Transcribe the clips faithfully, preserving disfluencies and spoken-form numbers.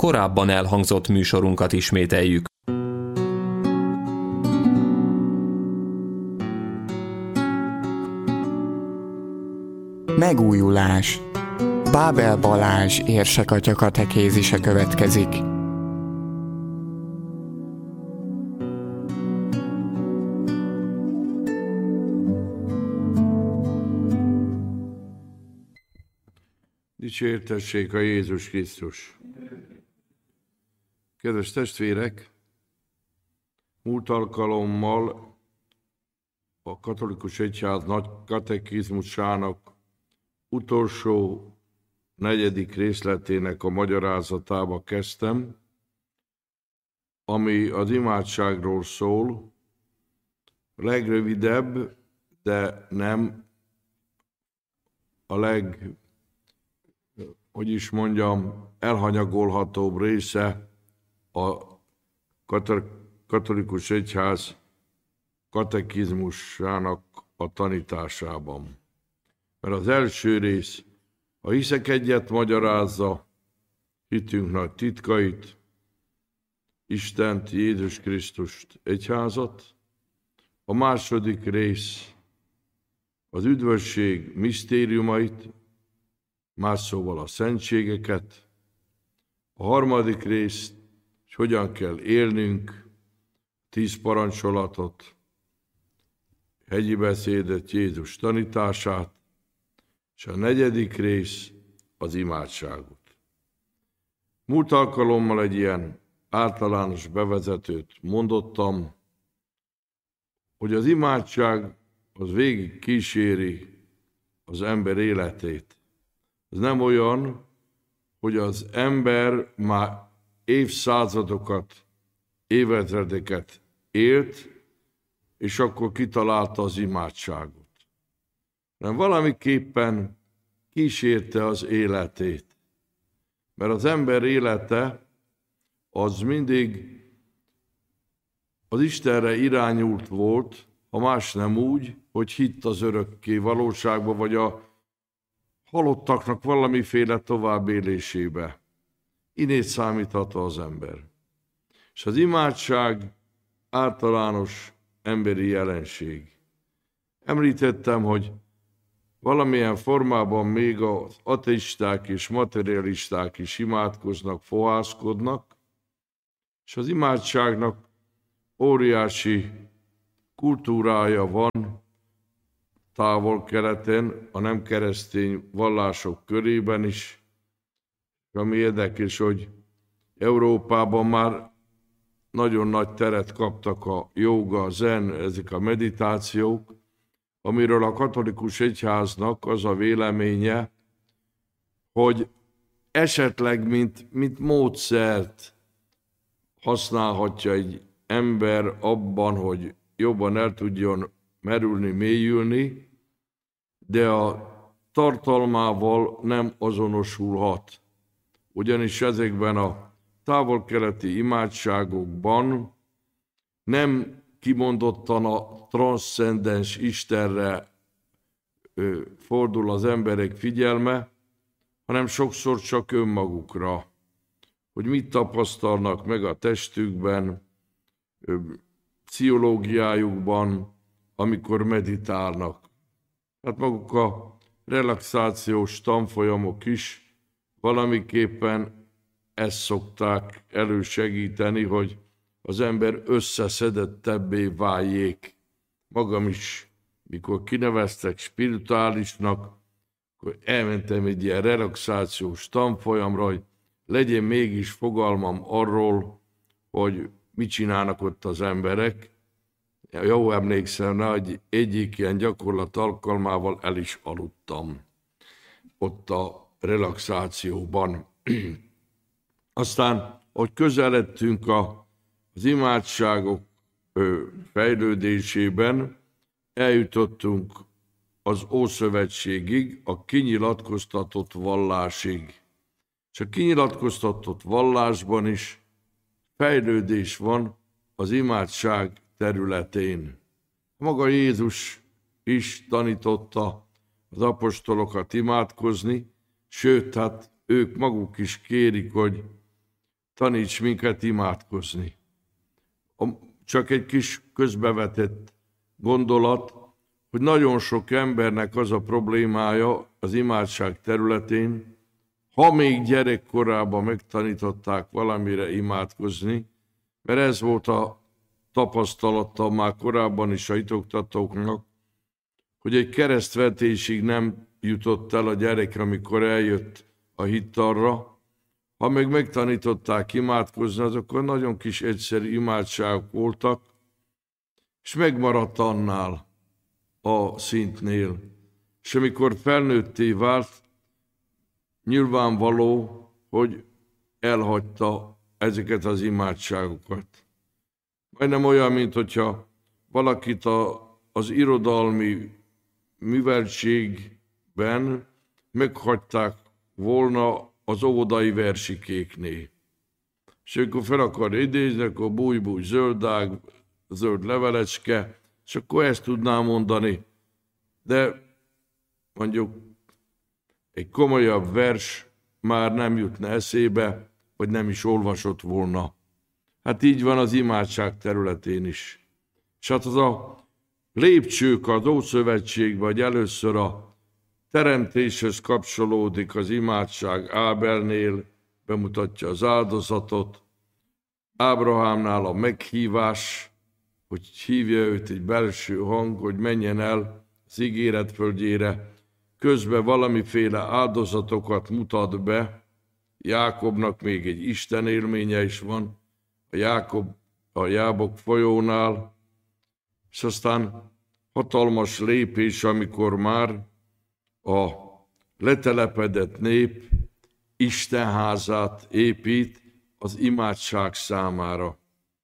korábban elhangzott műsorunkat ismételjük. Megújulás. Bábel Balázs érsekatya katekézise következik. Dicsértessék a Jézus Krisztus! Kedves testvérek, múlt alkalommal a katolikus egyház nagy katekizmusának utolsó negyedik részletének a magyarázatába kezdtem, ami az imádságról szól, legrövidebb, de nem a leg, hogy is mondjam, elhanyagolhatóbb része a katolikus egyház katekizmusának a tanításában. Mert az első rész a hiszek egyet magyarázza, hitünk nagy titkait, Istent, Jézus Krisztust, egyházat. A második rész az üdvösség misztériumait, más szóval a szentségeket. A harmadik rész, hogy hogyan kell élnünk, tíz parancsolatot, hegyi beszédet, Jézus tanítását, és a negyedik rész az imádságot. Múlt alkalommal egy ilyen általános bevezetőt mondottam, hogy az imádság az végig kíséri az ember életét. Ez nem olyan, hogy az ember már évszázadokat, évezredeket élt, és akkor kitalálta az imádságot. Nem valamiképpen kísérte az életét. Mert az ember élete az mindig az Istenre irányult volt, ha más nem úgy, hogy hitt az örökké valóságba, vagy a halottaknak valamiféle továbbélésébe. Innét számíthatta az ember. És az imádság általános emberi jelenség. Említettem, hogy valamilyen formában még az ateisták és materialisták is imádkoznak, fohászkodnak, és az imádságnak óriási kultúrája van Távol-Keleten, a nem keresztény vallások körében is. Ami érdekes, hogy Európában már nagyon nagy teret kaptak a jóga, a zen, ezek a meditációk, amiről a katolikus egyháznak az a véleménye, hogy esetleg mint, mint módszert használhatja egy ember abban, hogy jobban el tudjon merülni, mélyülni, de a tartalmával nem azonosulhat. Ugyanis ezekben a távol-keleti imádságokban nem kimondottan a transzcendens Istenre ö, fordul az emberek figyelme, hanem sokszor csak önmagukra, hogy mit tapasztalnak meg a testükben, ö, pszichológiájukban, amikor meditálnak. Hát maguk a relaxációs tanfolyamok is valamiképpen ezt szokták elősegíteni, hogy az ember összeszedettebbé váljék. Magam is, mikor kineveztek spirituálisnak, akkor elmentem egy ilyen relaxációs tanfolyamra, hogy legyen mégis fogalmam arról, hogy mit csinálnak ott az emberek. Jó emlékszem rá, hogy egyik ilyen gyakorlat alkalmával el is aludtam ott a relaxációban. Aztán, hogy közeledtünk a, az imádságok ö, fejlődésében, eljutottunk az Ószövetségig, a kinyilatkoztatott vallásig. És a kinyilatkoztatott vallásban is fejlődés van az imádság területén. Maga Jézus is tanította az apostolokat imádkozni, sőt, hát ők maguk is kérik, hogy taníts minket imádkozni. Csak egy kis közbevetett gondolat, hogy nagyon sok embernek az a problémája az imádság területén, ha még gyerekkorában megtanították valamire imádkozni, mert ez volt a tapasztalata már korábban is a hitoktatóknak, hogy egy keresztvetésig nem jutott el a gyerek, amikor eljött a hittarra. Ha meg megtanították imádkozni, azok nagyon kis egyszerű imádságok voltak, és megmaradt annál a szintnél. És amikor felnőtté vált, nyilvánvaló, hogy elhagyta ezeket az imádságokat. Majdnem olyan, mint hogyha valakit a, az irodalmi műveltségben meghagyták volna az óvodai versikéknél. És akkor fel akar idézni, akkor búj-búj, zöld ág, zöld levelecske, és akkor ezt tudnám mondani. De mondjuk egy komolyabb vers már nem jutna eszébe, vagy nem is olvasott volna. Hát így van az imádság területén is. És hát az a lépcsők az Ószövetségben, vagy először a teremtéshez kapcsolódik az imádság. Ábelnél bemutatja az áldozatot, Ábrahámnál a meghívás, hogy hívja őt egy belső hang, hogy menjen el az ígéret földjére, közben valamiféle áldozatokat mutat be. Jákobnak még egy Isten élménye is van, a Jákob a Jábok folyónál, és aztán hatalmas lépés, amikor már a letelepedett nép Istenházát épít az imádság számára.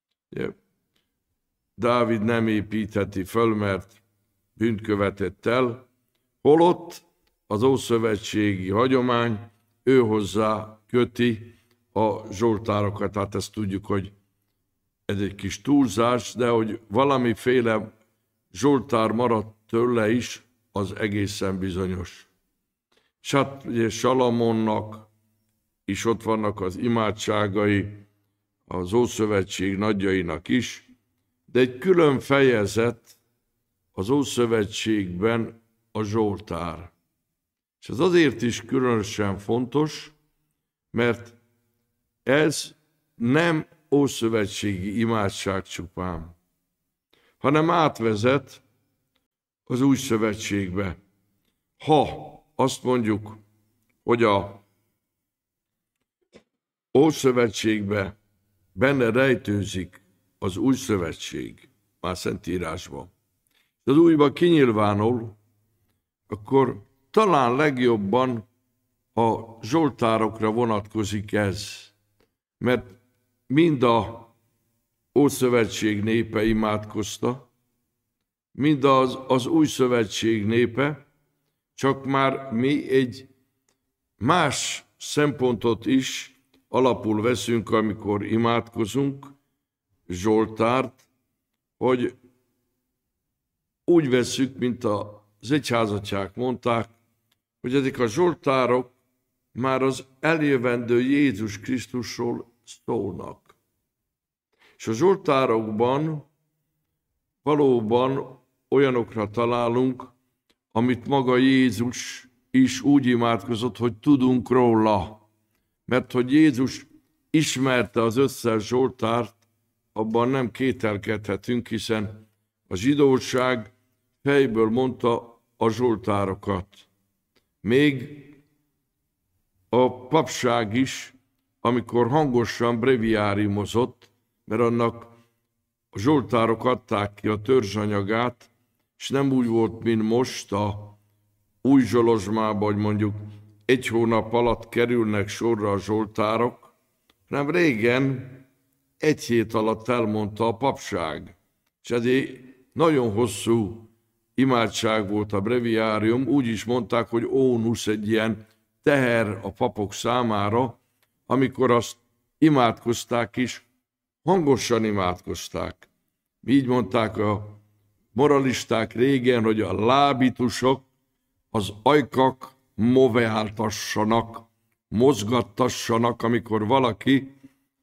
Dávid nem építheti föl, mert bűnt követett el, holott az ószövetségi hagyomány ő hozzá köti a zsoltárokat. Hát ezt tudjuk, hogy ez egy kis túlzás, de hogy valamiféle zsoltár maradt tőle is, az egészen bizonyos. És hát ugye Salamonnak is ott vannak az imádságai, az Ószövetség nagyjainak is, de egy külön fejezet az Ószövetségben a zsoltár. És ez azért is különösen fontos, mert ez nem ószövetségi imádság csupán, hanem átvezet az új szövetségbe. Ha azt mondjuk, hogy a Ószövetségbe benne rejtőzik az új szövetség, már Szentírásban, az újban kinyilvánul, akkor talán legjobban a zsoltárokra vonatkozik ez, mert mind a Ószövetség népe imádkozta, mind az, az új szövetség népe, csak már mi egy más szempontot is alapul veszünk, amikor imádkozunk, zsoltárt, hogy úgy veszük, mint az egyházatják mondták, hogy ezek a zsoltárok már az eljövendő Jézus Krisztusról szólnak. És a zsoltárokban valóban olyanokra találunk, amit maga Jézus is úgy imádkozott, hogy tudunk róla. Mert hogy Jézus ismerte az összes zsoltárt, abban nem kételkedhetünk, hiszen a zsidóság fejből mondta a zsoltárokat. Még a papság is, amikor hangosan breviáriumozott, mert annak a zsoltárok adták ki a törzsanyagát, és nem úgy volt, mint most a új Zsolozsmában, hogy mondjuk egy hónap alatt kerülnek sorra a zsoltárok, hanem régen egy hét alatt elmondta a papság. És ezért nagyon hosszú imádság volt a breviárium, úgy is mondták, hogy ónusz, egy ilyen teher a papok számára, amikor azt imádkozták is, hangosan imádkozták. Így mondták a moralisták régen, hogy a lábitusok, az ajkak moveáltassanak, mozgattassanak, amikor valaki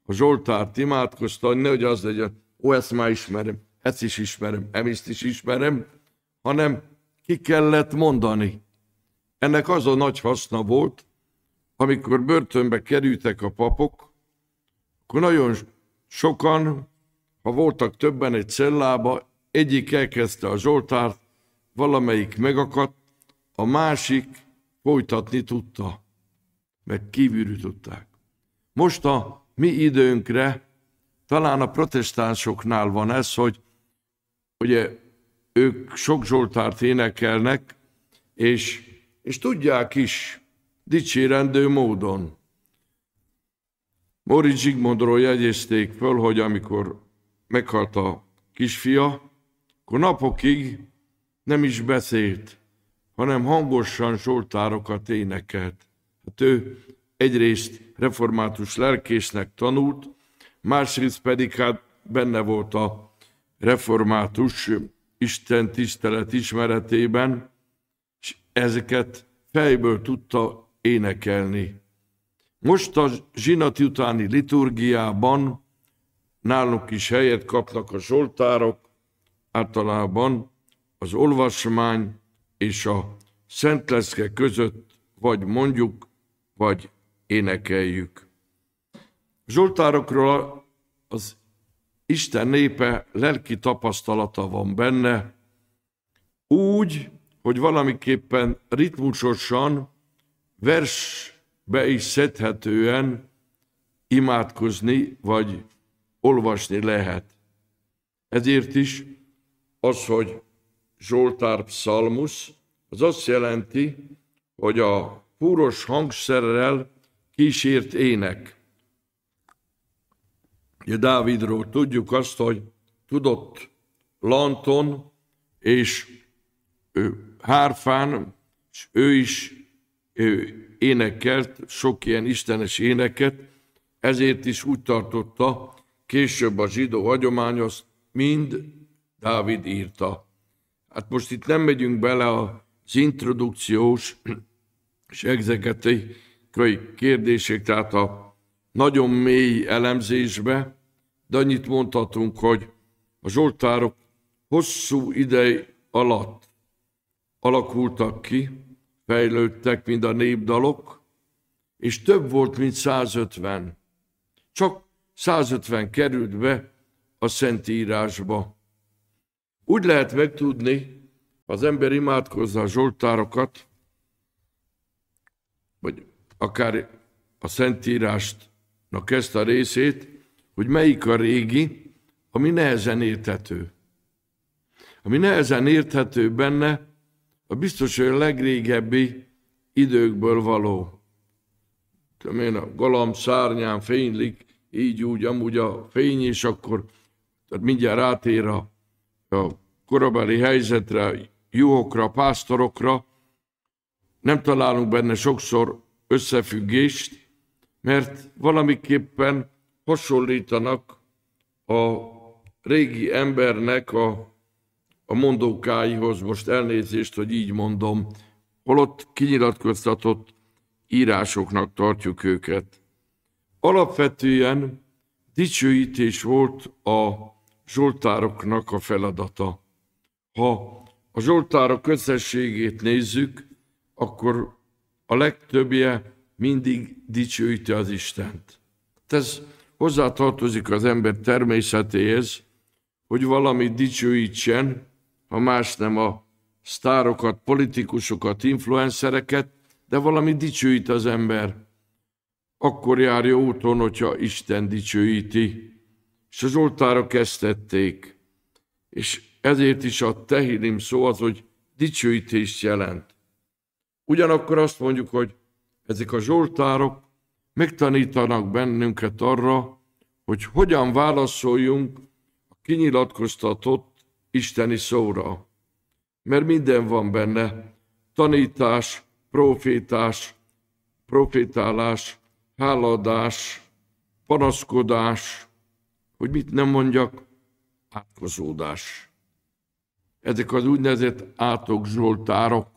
a Zsoltárt imádkozta, hogy nehogy az legyen, ó, ezt már ismerem, ezt is ismerem, ezt is ismerem, hanem ki kellett mondani. Ennek az a nagy haszna volt, amikor börtönbe kerültek a papok, akkor nagyon sokan, ha voltak többen egy cellába, egyik elkezdte a Zsoltárt, valamelyik megakadt, a másik folytatni tudta, mert kívülről tudták. Most a mi időnkre talán a protestánsoknál van ez, hogy ugye ők sok Zsoltárt énekelnek, és, és tudják is dicsérendő módon. Móricz Zsigmondról jegyezték föl, hogy amikor meghalt a kisfia, akkor napokig nem is beszélt, hanem hangosan zsoltárokat énekelt. Hát ő egyrészt református lelkésznek tanult, másrészt pedig hát benne volt a református Isten tisztelet ismeretében, és ezeket fejből tudta énekelni. Most a zsinati utáni liturgiában nálunk is helyet kapnak a zsoltárok, általában az olvasmány és a szentleszke között vagy mondjuk, vagy énekeljük. Zsoltárokról az Isten népe lelki tapasztalata van benne, úgy, hogy valamiképpen ritmusosan, versbe is szedhetően imádkozni, vagy olvasni lehet. Ezért is az, hogy Zsoltár pszalmusz, az azt jelenti, hogy a húros hangszerrel kísért ének. Ugye Dávidról tudjuk azt, hogy tudott lanton és ő, hárfán, és ő is ő énekelt sok ilyen istenes éneket, ezért is úgy tartotta később a zsidó hagyomány, azt mind Dávid írta. Hát most itt nem megyünk bele az introdukciós és egzegetikai kérdések, tehát a nagyon mély elemzésbe, de annyit mondhatunk, hogy a zsoltárok hosszú idej alatt alakultak ki, fejlődtek, mint a népdalok, és több volt, mint százötven. Csak százötven került be a Szentírásba. Úgy lehet megtudni, ha az ember imádkozza a zsoltárokat, vagy akár a Szentírásnak ezt a részét, hogy melyik a régi, ami nehezen érthető. Ami nehezen érthető benne, a biztos, hogy a legrégebbi időkből való. Tudom én, a galamb szárnyán fénylik, így úgy, amúgy a fény, és akkor tehát mindjárt átér a, a korabeli helyzetre, a juhokra, pásztorokra. Nem találunk benne sokszor összefüggést, mert valamiképpen hasonlítanak a régi embernek a, a mondókáihoz, most elnézést, hogy így mondom, holott kinyilatkoztatott írásoknak tartjuk őket. Alapvetően dicsőítés volt a zsoltároknak a feladata. Ha a zsoltárok összességét nézzük, akkor a legtöbbje mindig dicsőíti az Istent. Ez hozzátartozik az ember természetéhez, hogy valamit dicsőítsen, ha más nem a sztárokat, politikusokat, influencereket, de valami dicsőít az ember. Akkor jár jó úton, hogyha Isten dicsőíti. És a zsoltárok ezt tették. És ezért is a Tehillim szó az, hogy dicsőítést jelent. Ugyanakkor azt mondjuk, hogy ezek a zsoltárok megtanítanak bennünket arra, hogy hogyan válaszoljunk a kinyilatkoztatott isteni szóra. Mert minden van benne, tanítás, profétás, profétálás, hálaadás, panaszkodás, hogy mit nem mondjak, átkozódás. Ezek az úgynevezett átok zsoltárok.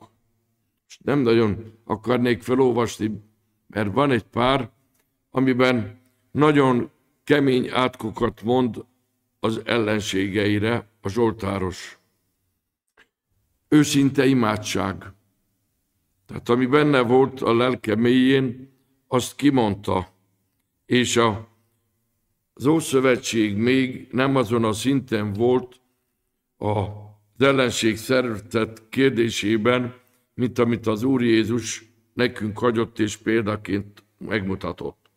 Nem nagyon akarnék felolvasni, mert van egy pár, amiben nagyon kemény átkokat mond az ellenségeire a zsoltáros. Őszinte imádság. Tehát ami benne volt a lelke mélyén, azt kimondta. És a, az Ószövetség még nem azon a szinten volt az ellenség szeretet kérdésében, mint amit az Úr Jézus nekünk hagyott és példaként megmutatott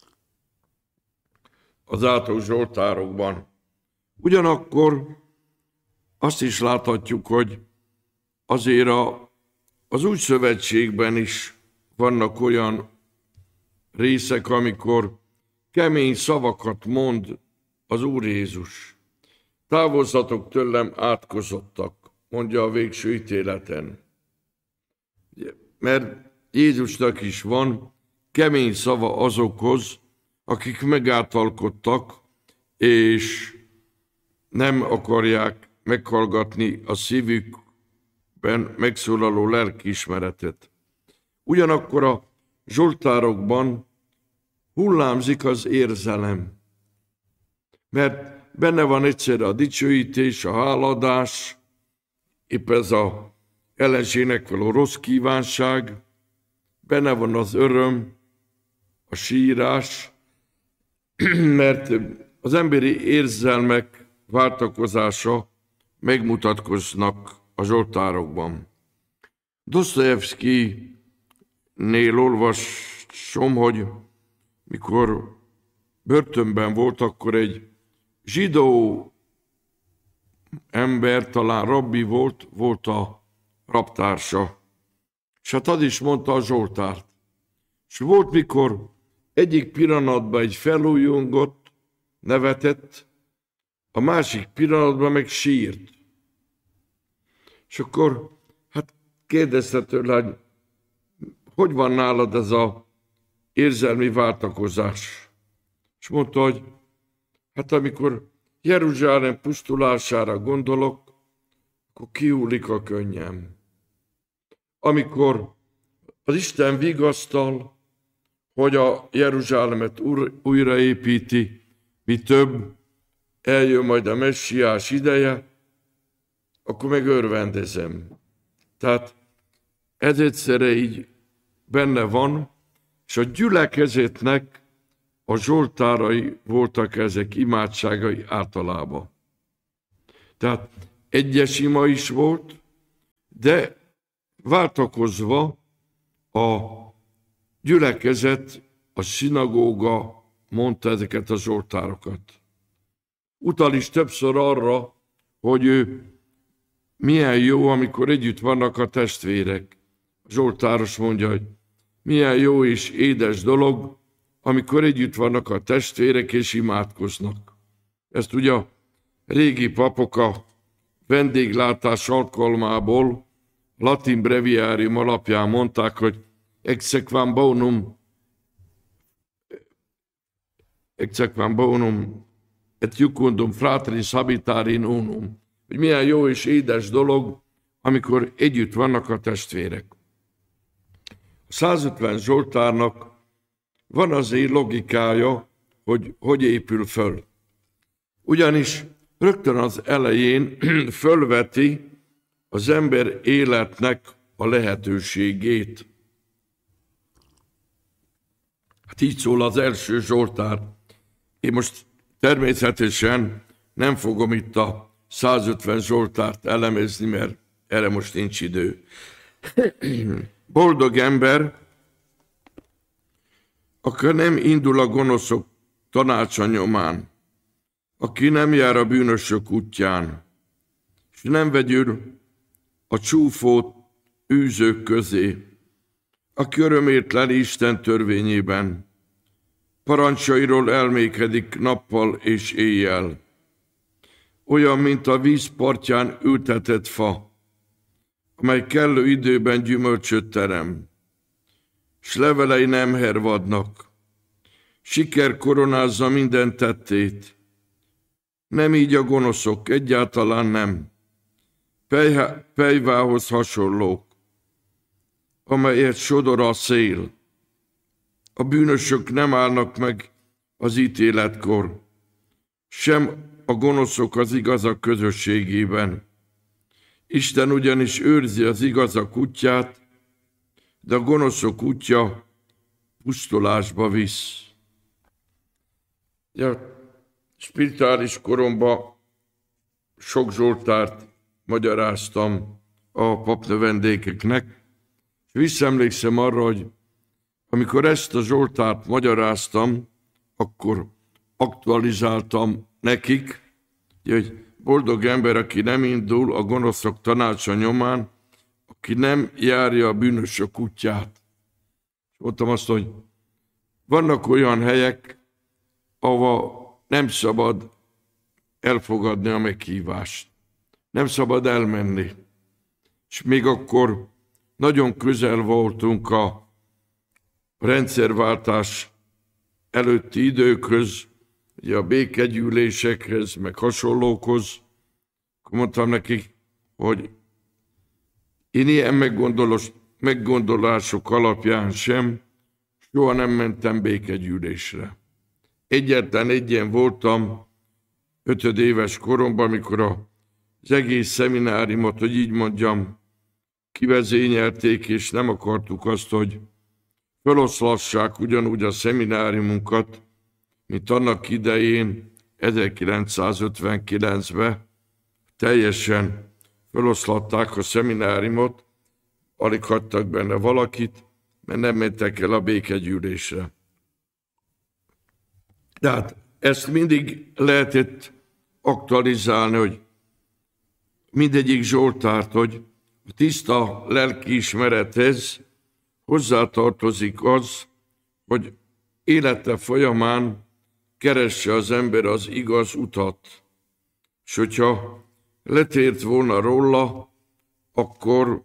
az átos zsoltárokban. Ugyanakkor azt is láthatjuk, hogy azért a, az Új Szövetségben is vannak olyan részek, amikor kemény szavakat mond az Úr Jézus. Távozzatok tőlem, átkozottak, mondja a végső ítéleten. Mert Jézusnak is van kemény szava azokhoz, akik megáltalkodtak, és nem akarják meghallgatni a szívükben megszólaló lelkiismeretet. Ugyanakkor a zsoltárokban hullámzik az érzelem, mert benne van egyszerre a dicsőítés, a háladás, épp ez a ellenségnek való rossz kívánság, benne van az öröm, a sírás, mert az emberi érzelmek váltakozása megmutatkoznak a zsoltárokban. Dosztojevszkinél olvasom, hogy mikor börtönben volt, akkor egy zsidó ember, talán rabbi volt, volt a rabtársa. És hát az is mondta a zsoltárt. És volt, mikor egyik pillanatban egy felújongott, nevetett, a másik pillanatban meg sírt. És akkor hát kérdezte tőle, hogy hogy van nálad ez az érzelmi váltakozás? És mondta, hogy hát amikor Jeruzsálem pusztulására gondolok, akkor kihullik a könnyem. Amikor az Isten vigasztal, hogy a Jeruzsálemet újraépíti, mi több, eljön majd a messiás ideje, akkor meg örvendezem. Tehát ez egyszerre így benne van, és a gyülekezetnek a zsoltárai voltak ezek, imádságai általában. Tehát egyes ima is volt, de váltakozva a gyülekezet, a szinagóga mondta ezeket a zsoltárokat. Utal is többször arra, hogy ő milyen jó, amikor együtt vannak a testvérek. A zsoltáros mondja, hogy milyen jó és édes dolog, amikor együtt vannak a testvérek és imádkoznak. Ezt ugye a régi papok a vendéglátás alkalmából latin breviárium alapján mondták, hogy exequam bonum, exequam bonum et jucundum frateris habitare in unum. Hogy milyen jó és édes dolog, amikor együtt vannak a testvérek. A százötven zsoltárnak van azért logikája, hogy hogy épül föl. Ugyanis rögtön az elején fölveti az ember életnek a lehetőségét. Hát így szól az első zsoltár. Én most természetesen nem fogom itt a százötven zsoltárt elemezni, mert erre most nincs idő. Boldog ember, aki nem indul a gonoszok tanácsa nyomán, aki nem jár a bűnösök útján, és nem vegyül a csúfót űzők közé, aki örömét leli Isten törvényében, parancsairól elmékedik nappal és éjjel, olyan, mint a víz partján ültetett fa, amely kellő időben gyümölcsöt terem, s levelei nem hervadnak. Siker koronázza minden tettét. Nem így a gonoszok, egyáltalán nem. Pejhá, pejvához hasonlók, amelyet sodor a szél. A bűnösök nem állnak meg az ítéletkor, sem a gonoszok az igazak közösségében. Isten ugyanis őrzi az igazak útját, de a gonoszok útja pusztulásba visz. Ja, spirituális koromban sok Zsoltárt magyaráztam a papnövendékeknek, és visszaemlékszem arra, hogy amikor ezt a Zsoltárt magyaráztam, akkor aktualizáltam nekik, hogy boldog ember, aki nem indul a gonoszok tanácsa nyomán, aki nem járja a bűnösök útját. És mondtam azt, hogy vannak olyan helyek, ahova nem szabad elfogadni a meghívást. Nem szabad elmenni. És még akkor nagyon közel voltunk a rendszerváltás előtti időkhöz, ugye a békegyűlésekhez, meg hasonlókhoz. Akkor mondtam nekik, hogy én ilyen meggondolások alapján sem soha nem mentem békegyűlésre. Egyáltalán egyen voltam ötödéves koromban, amikor az egész szemináriumot, hogy így mondjam, kivezényelték, és nem akartuk azt, hogy feloszlassák ugyanúgy a szemináriumunkat, mint annak idején, ezerkilencszázötvenkilencben teljesen feloszlatták a szemináriumot, alig hagytak benne valakit, mert nem mentek el a békegyűlésre. Tehát ezt mindig lehetett aktualizálni, hogy mindegyik Zsoltárt, hogy a tiszta lelkiismerethez hozzátartozik az, hogy élete folyamán keresse az ember az igaz utat. És hogyha letért volna róla, akkor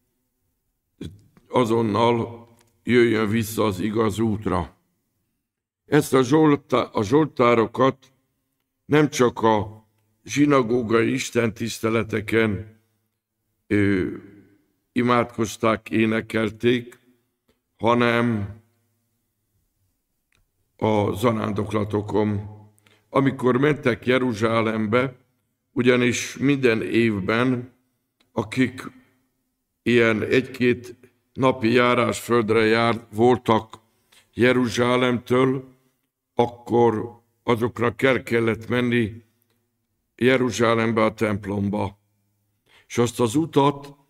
azonnal jöjjön vissza az igaz útra. Ezt a, zsoltá, a zsoltárokat nem csak a zsinagógai istentiszteleteken ö, imádkozták, énekelték, hanem a zarándoklatokon, amikor mentek Jeruzsálembe, ugyanis minden évben, akik ilyen egy-két napi járásföldre jár, voltak Jeruzsálemtől, akkor azokra kell kellett menni Jeruzsálembe a templomba. És azt az utat